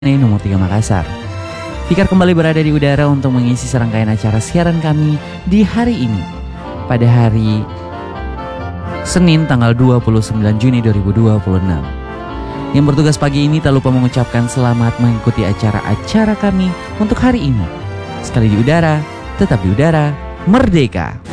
nomor 3 Makassar. Fikar kembali berada di udara untuk mengisi serangkaian acara siaran kami di hari ini. Pada hari Senin tanggal 29 Juni 2026. Yang bertugas pagi ini tak lupa mengucapkan selamat mengikuti acara-acara kami untuk hari ini. Sekali di udara, tetap di udara, merdeka.